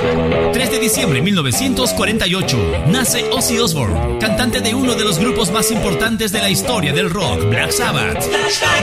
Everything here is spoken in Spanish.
3 de diciembre de 1948, nace Ozzy Osbourne, cantante de uno de los grupos más importantes de la historia del rock, Black Sabbath.